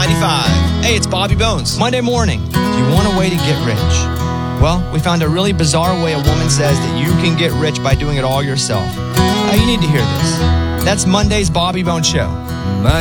95. Hey, it's Bobby Bones. Monday morning, do you want a way to get rich? Well, we found a really bizarre way a woman says that you can get rich by doing it all yourself. You need to hear this. That's Monday's Bobby Bones Show.